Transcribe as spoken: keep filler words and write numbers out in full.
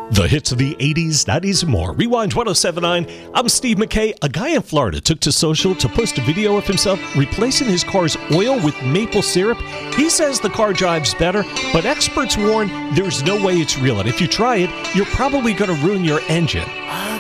The hits of the eighties, nineties, and more. Rewind ten seventy-nine. I'm Steve McKay. A guy in Florida took to social to post a video of himself replacing his car's oil with maple syrup. He says the car drives better, but experts warn there's no way it's real. And if you try it, you're probably going to ruin your engine.